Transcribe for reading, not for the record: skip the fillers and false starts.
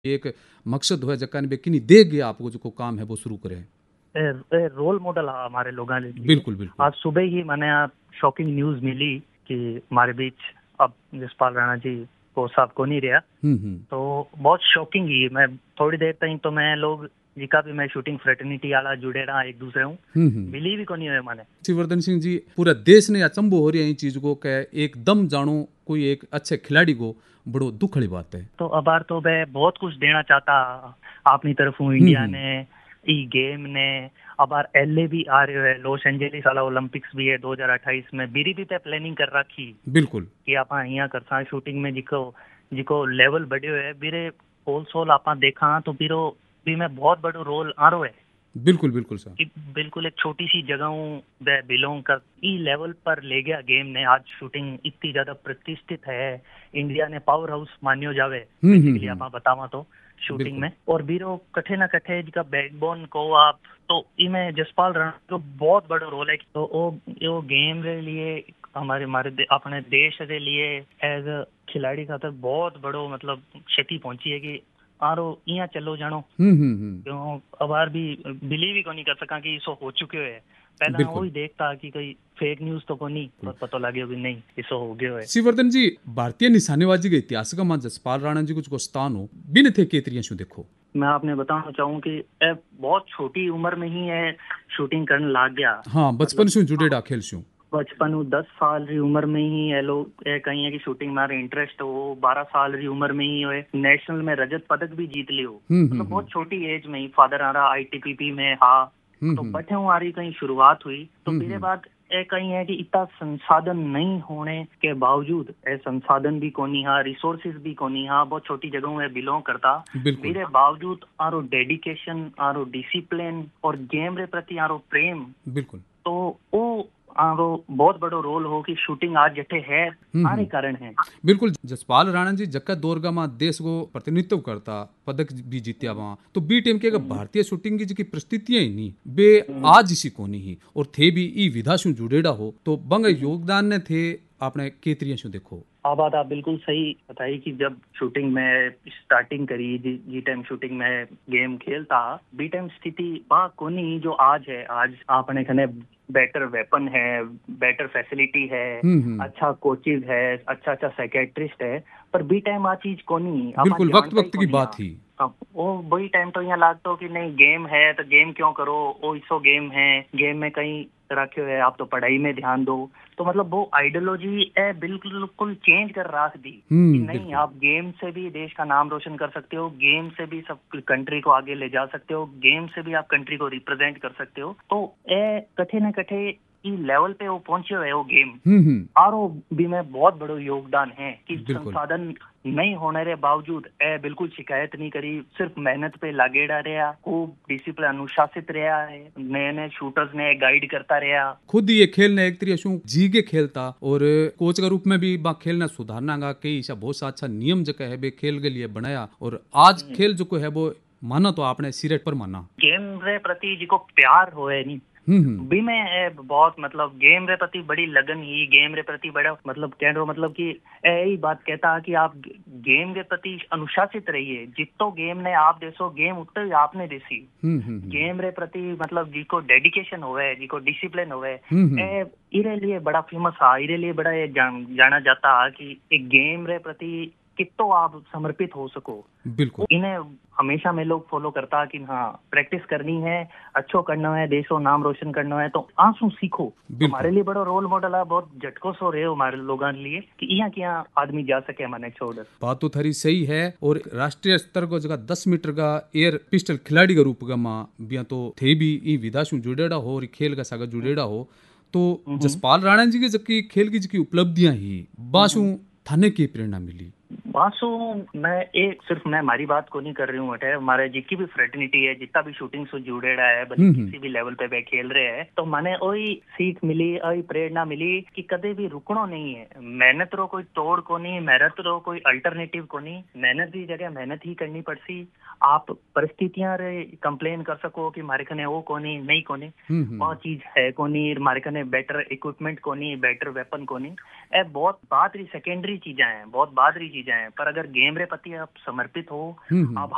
एक मकसद हो जक्का ने किन्हीं दे गया आपको जो काम है वो शुरू करे। रोल मॉडल हमारे लोगों के लिए। बिल्कुल बिल्कुल। आज सुबह ही मैंने शॉकिंग न्यूज मिली कि हमारे बीच अब जसपाल राणा जी वो साहब को नहीं रहा। तो बहुत शॉकिंग ही। मैं थोड़ी देर तक तो मैं लोग जिका भी मैं शूटिंग फ्रेटर्निटी वाला जुड़े रहा एक दूसरे हूँ बिलीव ही को नहीं हुए मैंने। शिववर्धन सिंह जी पूरा देश ने अचंभो हो रही है चीज को कह एकदम जानो कोई एक अच्छे खिलाड़ी को बड़ो दुख वाली बात है। तो अबार तो मैं बहुत कुछ देना चाहता अपनी तरफ हूँ इंडिया ने ई गेम ने। अबार एलए भी आ रहे है लॉस एंजेलिस वाला ओलंपिक्स भी है 2028 में बीरी भी पे प्लानिंग कर रखी। बिल्कुल कि आप यहाँ करसा शूटिंग में जिको लेवल बढ़ियो है बीरे होल सोल आप देखा तो बीरो भी में बहुत बड़ो रोल आ रहा है। बिल्कुल बिल्कुल सर। बिल्कुल एक छोटी सी जगह बिलोंग कर ई लेवल पर ले गया गेम ने। आज शूटिंग इतनी ज्यादा प्रतिष्ठित है इंडिया ने पावर हाउस मान्यो जावे बेसिकली आप बतावा तो शूटिंग में। और बीरो कठे ना कठे जिका बैकबोन को आप तो इमें जसपाल राणा को बहुत बड़ा रोल है। तो वो गेम रे लिए हमारे अपने देश के लिए एज अ खिलाड़ी खातर बहुत बड़ो मतलब क्षति पहुंची है कि आरो यहाँ चलो जानो। क्यों अबार भी बिलीव ही को नहीं कर सका कि इसो हो चुके है। पहला वो ही देखता कि कोई फेक न्यूज तो को नहीं पर पता लगे कि नहीं इसो हो गयो है। शिववर्धन जी भारतीय निशानेबाजी के इतिहास का जसपाल राणा जी कुछ को स्थान हो बिन थे केतरियां शू देखो। मैं आपने बताना चाहूँ कि बहुत छोटी उम्र में ही है शूटिंग करने लग गया। हाँ बचपन से जुड़े खेल शू बचपन 10 साल की उम्र में ही ये लोग कहीं है कि शूटिंग में इंटरेस्ट हो। 12 साल की उम्र में ही हो नेशनल में रजत पदक भी जीत लियो। मतलब बहुत छोटी एज में ही फादर आ रहा आईटीपीपी में हाँ तो बटे हूँ आ रही कहीं शुरुआत हुई। तो मेरे बाद कहीं है कि इतना संसाधन नहीं होने के बावजूद संसाधन भी कोनी हाँ रिसोर्सेज भी कोनी हाँ बहुत छोटी जगहों में बिलोंग करता मेरे बावजूद आरो डेडिकेशन आरो डिसिप्लिन और गेम रे प्रति आरो प्रेम बिल्कुल तो वो बहुत बड़ो रोल हो कि शूटिंग आज जटे है आरे कारण है। बिल्कुल जसपाल राणा जी जक्का दौरगा में देश को प्रतिनिधित्व करता पदक भी जीत्या वहाँ तो बी टीम के भारतीय शूटिंग की परिस्थितियां ही नहीं बे आज इसी को नहीं और थे भी ई विधा शू जुड़ेड़ा हो तो बंग योगदान ने थे आपने केतरियां शू देखो। बात आप बिल्कुल सही बताई कि जब शूटिंग में स्टार्टिंग करी जी टाइम शूटिंग में गेम खेलता बी टाइम स्थिति वहाँ कोनी जो आज है। आज आपने खने बेटर वेपन है बेटर फैसिलिटी है अच्छा कोचेज है अच्छा साइकेट्रिस्ट है पर बी टाइम आ चीज कोनी। बिल्कुल वक्त वक्त की बात ही वो वही टाइम तो यहाँ लागता हो कि नहीं गेम है तो गेम क्यों करो वो इसो गेम है गेम में कहीं रखे है आप तो पढ़ाई में ध्यान दो। तो मतलब वो आइडियोलॉजी बिल्कुल चेंज कर रख दी कि नहीं आप गेम से भी देश का नाम रोशन कर सकते हो गेम से भी सब कंट्री को आगे ले जा सकते हो गेम से भी आप कंट्री को रिप्रेजेंट कर सकते हो। तो कठे न कठे ई लेवल पे वो पहुंचे हुए वो गेम और भी में बहुत बड़ो योगदान है कि संसाधन नहीं होने के बावजूद बिल्कुल शिकायत नहीं करी सिर्फ मेहनत पे लागेड़ा रहा खूब डिसिप्लिन अनुशासित रहा है नए नए शूटर्स ने गाइड करता रहा खुद ये खेल ने एक तरीके जी के खेलता और कोच के रूप में भी खेलना सुधारना कई ऐसा बहुत अच्छा नियम जो है बे खेल के लिए बनाया और आज खेल जो है वो माना तो आपने सिरेट पर माना गेम रे प्रति जिको प्यार होए नहीं भी में बहुत मतलब गेम रे प्रति बड़ी लगन ही गेम रे प्रति बड़ा मतलब कह रहा मतलब कि यही बात कहता कि आप गेम के प्रति अनुशासित रहिए जितो गेम ने आप देसो गेम उतना ही आपने देसी गेम रे प्रति मतलब जिको डेडिकेशन होवे जिको डिसिप्लिन होवे इरे लिए बड़ा फेमस है इरे लिए बड़ा जाना जाता है कि एक गेम रे प्रति कितो आप समर्पित हो सको। बिल्कुल इन्हें हमेशा में लोग फॉलो करता कि हाँ प्रैक्टिस करनी है अच्छो करना है देशो नाम रोशन करना है तो आंसू सीखो। हमारे लिए बड़ा रोल मॉडल है बहुत झटको सो रहे हो हमारे लोगों के लिए कि यहाँ क्या आदमी जा सके मैंने छोड़ बात तो थारी सही है। और राष्ट्रीय स्तर को जगह 10 मीटर का एयर पिस्टल खिलाड़ी का रूप में बिया तो थे भी ई विधा शू जुड़ेड़ा हो और खेल का सागा जुड़ेड़ा हो तो जसपाल राणा जी के जबकि खेल की जबकि उपलब्धियां ही बासू थाने की प्रेरणा मिली। वासु मैं एक सिर्फ मैं हमारी बात को नहीं कर रही हूँ हमारे जितनी भी फ्रेटर्निटी है जितना भी शूटिंग से जुड़े रहा है भले किसी भी लेवल पे वे खेल रहे हैं तो मैंने वही सीख मिली वही प्रेरणा मिली कि कदे भी रुकना नहीं है। मेहनत रो कोई तोड़ को नहीं मेहनत रो कोई अल्टरनेटिव को नहीं मेहनत की जगह मेहनत ही करनी पड़ती। आप परिस्थितियां रे कंप्लेन कर सको कि हमारे कने वो को नहीं को नहीं वो चीज है को नहीं हमारे कने बेटर इक्विपमेंट को नहीं बेटर वेपन को नहीं बहुत बात रही सेकेंडरी चीजें हैं बहुत बाद रही चीजें हैं पर अगर गेम रे प्रति आप समर्पित हो आप